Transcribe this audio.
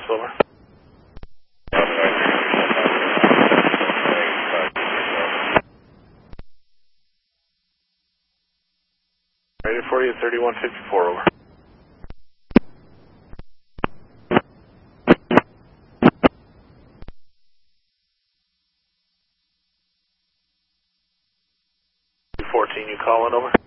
over. Ready for you at 3154, over. You calling, over?